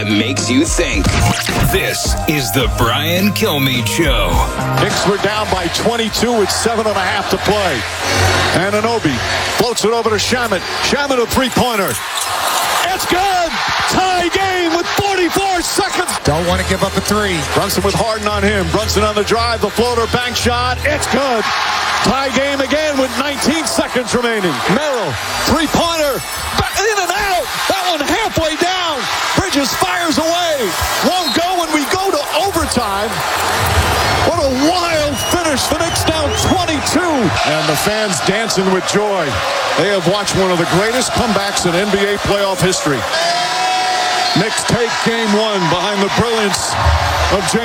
that makes you think. This is the Brian Kilmeade Show. Knicks were down by 22 with 7.5 to play. Anunoby floats it over to Shamet. Shamet a three-pointer. It's good! Tie game with 44 seconds. Don't want to give up a three. Brunson with Harden on him. Brunson on the drive. The floater bank shot. It's good. Tie game again with 19 seconds remaining. Merrill, three-pointer. In and out. That one halfway down. Bridges fires away. Won't go when we go to overtime. What a wild finish. The Knicks down 22. And the fans dancing with joy. They have watched one of the greatest comebacks in NBA playoff history. Knicks take game one behind the brilliance of James.